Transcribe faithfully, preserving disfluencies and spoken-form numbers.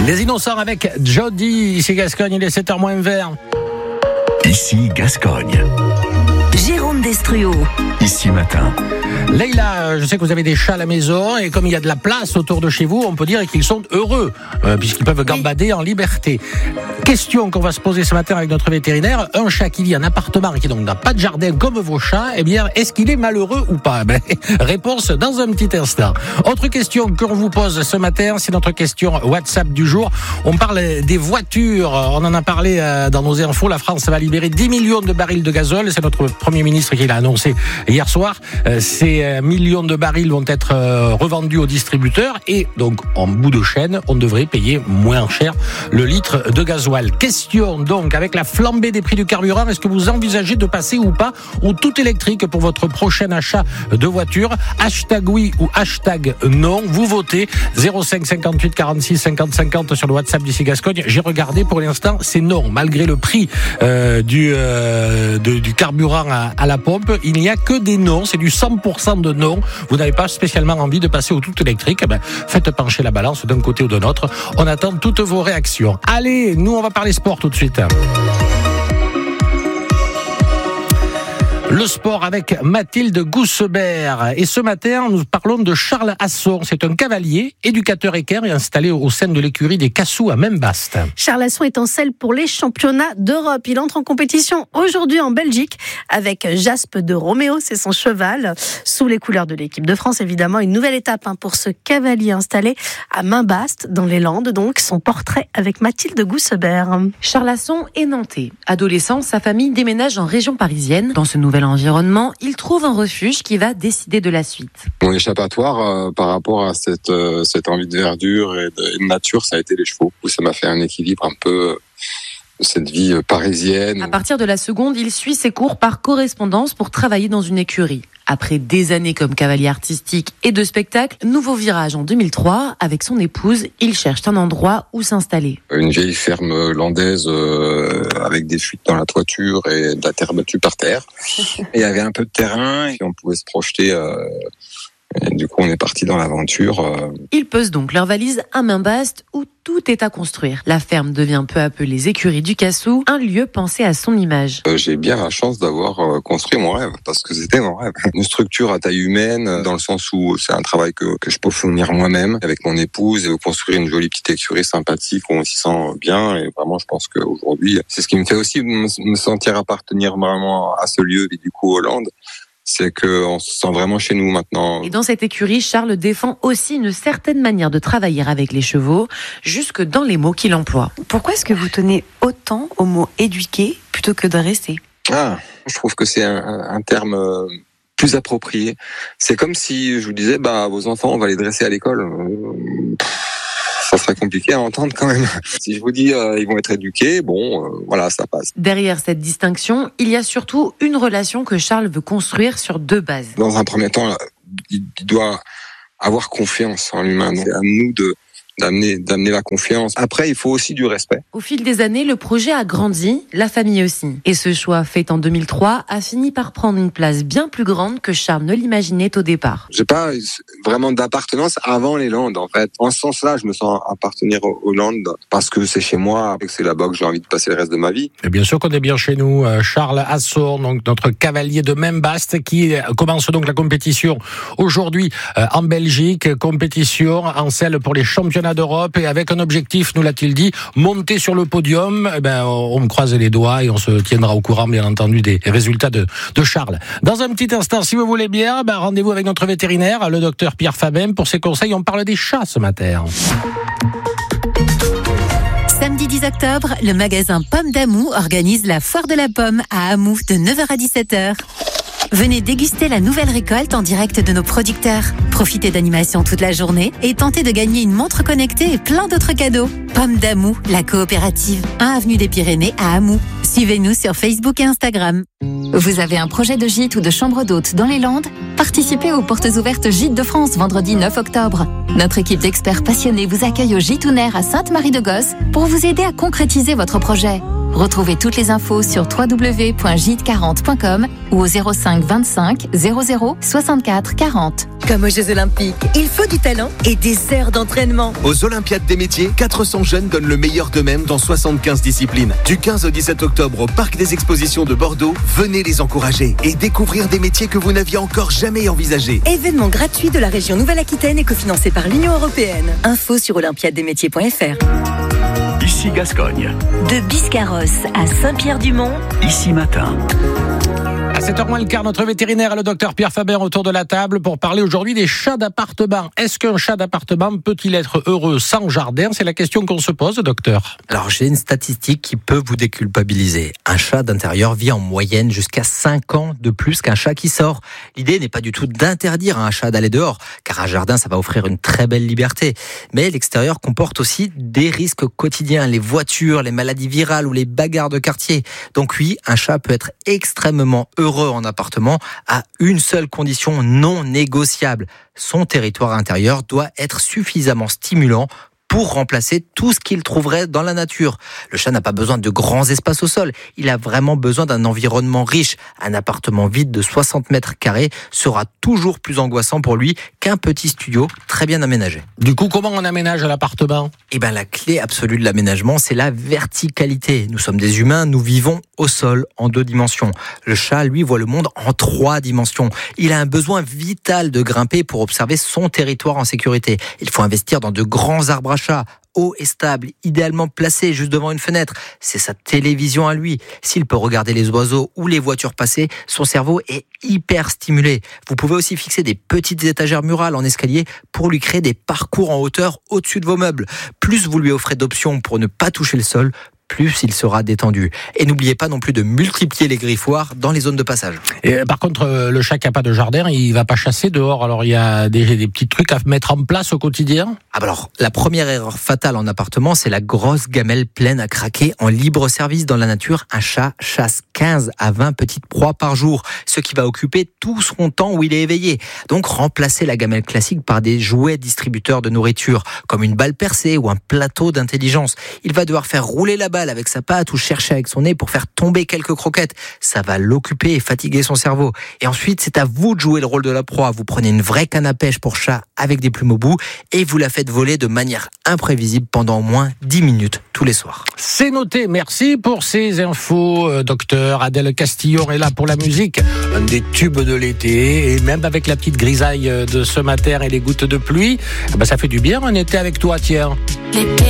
Les Innocents avec Jody, ici Gascogne, il est sept heures moins vingt. Ici Gascogne. Jérôme Destruo. Ici Matin. Leïla, je sais que vous avez des chats à la maison et comme il y a de la place autour de chez vous, on peut dire qu'ils sont heureux euh, puisqu'ils peuvent gambader oui. en liberté. Question qu'on va se poser ce matin avec notre vétérinaire. Un chat qui vit en appartement et qui donc n'a pas de jardin comme vos chats, eh bien, est-ce qu'il est malheureux ou pas? Ben, réponse dans un petit instant. Autre question qu'on vous pose ce matin, c'est notre question WhatsApp du jour. On parle des voitures. On en a parlé dans nos infos. La France va libérer dix millions de barils de gazole. C'est notre Premier ministre qui l'a annoncé hier soir. Ces millions de barils vont être revendus aux distributeurs et donc, en bout de chaîne, on devrait payer moins cher le litre de gasoil. Question donc, avec la flambée des prix du carburant, est-ce que vous envisagez de passer ou pas au tout électrique pour votre prochain achat de voiture? Hashtag oui ou hashtag non. Vous votez zéro cinq cinquante-huit quarante-six cinquante cinquante sur le WhatsApp d'ici Gascogne. J'ai regardé, pour l'instant, c'est non. Malgré le prix euh, du, euh, de, du carburant à, à la pompe, il n'y a que des non. C'est du cent pour cent de non. Vous n'avez pas spécialement envie de passer au tout électrique. Eh ben, faites pencher la balance d'un côté ou de l'autre. On attend toutes vos réactions. Allez, nous on va parler sport tout de suite. Le sport avec Mathilde Goussebert. Et ce matin, nous parlons de Charles Asson. C'est un cavalier, éducateur équestre et installé au sein de l'écurie des Cassous à Membast. Charles Asson est en selle pour les championnats d'Europe. Il entre en compétition aujourd'hui en Belgique avec Jaspe de Roméo, c'est son cheval, sous les couleurs de l'équipe de France. Évidemment, une nouvelle étape hein, pour ce cavalier installé à Membast, dans les Landes. Donc, son portrait avec Mathilde Goussebert. Charles Asson est nantais. Adolescent, sa famille déménage en région parisienne. Dans ce nouvel environnement, il trouve un refuge qui va décider de la suite. Mon échappatoire euh, par rapport à cette, euh, cette envie de verdure et de, et de nature, ça a été les chevaux. Ça m'a fait un équilibre un peu de cette vie parisienne. À partir de la seconde, il suit ses cours par correspondance pour travailler dans une écurie. Après des années comme cavalier artistique et de spectacle, nouveau virage en deux mille trois. Avec son épouse, il cherche un endroit où s'installer. Une vieille ferme landaise euh, avec des fuites dans la toiture et de la terre battue par terre. Et il y avait un peu de terrain et on pouvait se projeter. Euh, et du coup, on est parti dans l'aventure. Euh. Ils posent donc leur valise à Membast où tout est à construire. La ferme devient peu à peu les écuries du Cassou, un lieu pensé à son image. Euh, j'ai bien la chance d'avoir euh, construit mon rêve, parce que c'était mon rêve. Une structure à taille humaine, dans le sens où c'est un travail que, que je peux fournir moi-même avec mon épouse et construire une jolie petite écurie sympathique où on s'y sent bien. Et vraiment, je pense qu'aujourd'hui, c'est ce qui me fait aussi me, me sentir appartenir vraiment à ce lieu, et du coup, Hollande. C'est qu'on se sent vraiment chez nous maintenant. Et dans cette écurie, Charles défend aussi une certaine manière de travailler avec les chevaux, jusque dans les mots qu'il emploie. Pourquoi est-ce que vous tenez autant au mot éduquer plutôt que dresser? Ah, je trouve que c'est un, un terme plus approprié. C'est comme si je vous disais, bah, vos enfants, on va les dresser à l'école. Ça serait compliqué à entendre quand même. Si je vous dis euh, ils vont être éduqués, bon, euh, voilà, ça passe. Derrière cette distinction, il y a surtout une relation que Charles veut construire sur deux bases. Dans un premier temps, il doit avoir confiance en l'humain. C'est à nous de d'amener d'amener la confiance. Après, il faut aussi du respect. Au fil des années, le projet a grandi, la famille aussi. Et ce choix fait en deux mille trois a fini par prendre une place bien plus grande que Charles ne l'imaginait au départ. J'ai pas vraiment d'appartenance avant les Landes, en fait. En ce sens-là, je me sens appartenir aux Landes parce que c'est chez moi et que c'est là-bas que j'ai envie de passer le reste de ma vie. Et bien sûr qu'on est bien chez nous. Charles Asson, donc notre cavalier de Membast, qui commence donc la compétition aujourd'hui en Belgique. Compétition en selle pour les championnats d'Europe et avec un objectif, nous l'a-t-il dit, monter sur le podium. Eh ben, on me croise les doigts et on se tiendra au courant, bien entendu, des résultats de, de Charles. Dans un petit instant, si vous voulez bien, ben, rendez-vous avec notre vétérinaire, le docteur Pierre Fabem, pour ses conseils. On parle des chats ce matin. Samedi dix octobre, le magasin Pomme d'Amou organise la foire de la pomme à Amou de neuf heures à dix-sept heures. Venez déguster la nouvelle récolte en direct de nos producteurs. Profitez d'animations toute la journée et tentez de gagner une montre connectée et plein d'autres cadeaux. Pomme d'Amou, la coopérative, un avenue des Pyrénées à Amou. Suivez-nous sur Facebook et Instagram. Vous avez un projet de gîte ou de chambre d'hôte dans les Landes? Participez aux Portes ouvertes Gîtes de France vendredi neuf octobre. Notre équipe d'experts passionnés vous accueille au Gitounaire à Sainte-Marie-de-Gosse pour vous aider à concrétiser votre projet. Retrouvez toutes les infos sur w w w point gite quarante point com ou au zéro cinq vingt-cinq zéro zéro soixante-quatre quarante. Comme aux Jeux Olympiques, il faut du talent et des heures d'entraînement. Aux Olympiades des métiers, quatre cents jeunes donnent le meilleur d'eux-mêmes dans soixante-quinze disciplines. Du quinze au dix-sept octobre au Parc des Expositions de Bordeaux, venez les encourager et découvrir des métiers que vous n'aviez encore jamais envisagés. Événement gratuit de la région Nouvelle-Aquitaine et cofinancé par l'Union européenne. Info sur olympiade des métiers point f r. Ici Gascogne. De Biscarrosse à Saint-Pierre-du-Mont. Ici Matin. À sept heures moins le quart, notre vétérinaire, le docteur Pierre Faber, autour de la table pour parler aujourd'hui des chats d'appartement. Est-ce qu'un chat d'appartement peut-il être heureux sans jardin ? C'est la question qu'on se pose, docteur. Alors, j'ai une statistique qui peut vous déculpabiliser. Un chat d'intérieur vit en moyenne jusqu'à cinq ans de plus qu'un chat qui sort. L'idée n'est pas du tout d'interdire à un chat d'aller dehors, car un jardin, ça va offrir une très belle liberté. Mais l'extérieur comporte aussi des risques quotidiens, les voitures, les maladies virales ou les bagarres de quartier. Donc oui, un chat peut être extrêmement heureux en appartement à une seule condition non négociable. Son territoire intérieur doit être suffisamment stimulant pour remplacer tout ce qu'il trouverait dans la nature. Le chat n'a pas besoin de grands espaces au sol. Il a vraiment besoin d'un environnement riche. Un appartement vide de soixante mètres carrés sera toujours plus angoissant pour lui qu'un petit studio très bien aménagé. Du coup, comment on aménage l'appartement ? Eh ben, la clé absolue de l'aménagement, c'est la verticalité. Nous sommes des humains, nous vivons au sol en deux dimensions. Le chat, lui, voit le monde en trois dimensions. Il a un besoin vital de grimper pour observer son territoire en sécurité. Il faut investir dans de grands arbres à chat, haut et stable, idéalement placé juste devant une fenêtre. C'est sa télévision à lui. S'il peut regarder les oiseaux ou les voitures passer, son cerveau est hyper stimulé. Vous pouvez aussi fixer des petites étagères murales en escalier pour lui créer des parcours en hauteur au-dessus de vos meubles. Plus vous lui offrez d'options pour ne pas toucher le sol, plus il sera détendu. Et n'oubliez pas non plus de multiplier les griffoirs dans les zones de passage. Et par contre, le chat qui n'a pas de jardin, il va pas chasser dehors. Alors il y a des, des petits trucs à mettre en place au quotidien. Ah bah alors, la première erreur fatale en appartement, c'est la grosse gamelle pleine à craquer en libre service dans la nature. Un chat chasse quinze à vingt petites proies par jour, ce qui va occuper tout son temps où il est éveillé. Donc remplacez la gamelle classique par des jouets distributeurs de nourriture, comme une balle percée ou un plateau d'intelligence. Il va devoir faire rouler la balle avec sa patte ou chercher avec son nez pour faire tomber quelques croquettes. Ça va l'occuper et fatiguer son cerveau. Et ensuite, c'est à vous de jouer le rôle de la proie. Vous prenez une vraie canne à pêche pour chat avec des plumes au bout et vous la faites voler de manière imprévisible pendant au moins dix minutes tous les soirs. C'est noté. Merci pour ces infos, euh, docteur. Adèle Castillon est là pour la musique. Un des tubes de l'été. Et même avec la petite grisaille de ce matin et les gouttes de pluie, bah, ça fait du bien un été avec toi, tiens.